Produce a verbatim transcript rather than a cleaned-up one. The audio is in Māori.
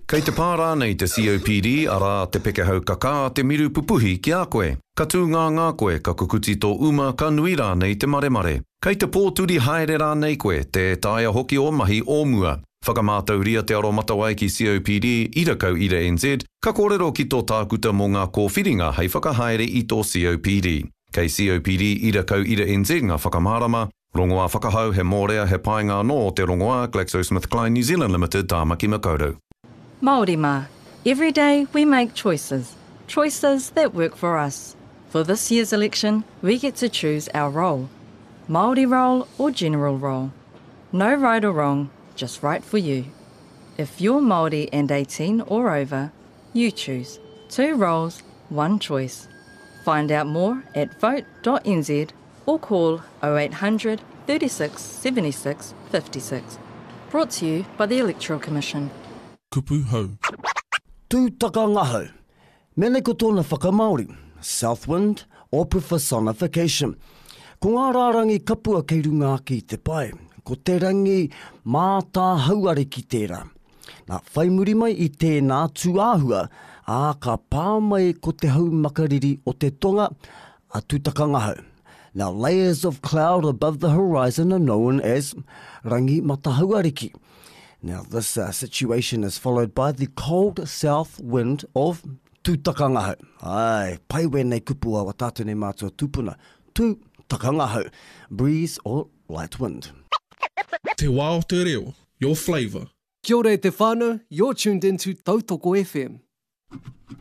Kei te pārā nei te C O P D ara te peke hau kaka te miru pupuhi ki a koe. Ka tū ngā ngā koe ka kukuti tō uma ka nui rā nei te mare mare. Kei te pōturi haere rā nei koe te taia hoki o mahi o mua. Whakamātau ria te aro matawai ki C O P D, ira kau ira N Z, ka kōrero ki tō tākuta mō ngā kōwhiringa hei whakahaere i tō C O P D. Kei C O P D ira kau ira N Z ngā whakamārama, rongoā whakahau he mōrea he painga no te rongoā GlaxoSmithKline New Zealand Limited Tāmaki Makaurau. Māori mā, every day we make choices, choices that work for us. For this year's election, we get to choose our role, Māori role or general role. No right or wrong, just right for you. If you're Māori and eighteen or over, you choose. Two roles, one choice. Find out more at vote dot N Z or call oh eight hundred, thirty-six, seventy-six, fifty-six. Brought to you by the Electoral Commission. Kupu hau. Tūtaka ngahau. Mene ko tōna whakamaori, Southwind or personification. Ko ngā rārangi kapua kei runga ki te pai. Ko te rangi mātā hauare ki tērā. Nā whaimuri mai i tēnā tuāhua, ā ka pā mai ko te hau makariri o te tonga a tūtaka ngahau. Now layers of cloud above the horizon are known as rangi matahauariki. Now this uh, situation is followed by the cold south wind of tūtaka ngahau. Ai, pai wēnei kupua wa tātou nei mātua tūpuna. Tūtaka ngahau, breeze or light wind. Te wā o te reo, your flavour. Kia ora e te whānau, you're tuned into Tautoko F M.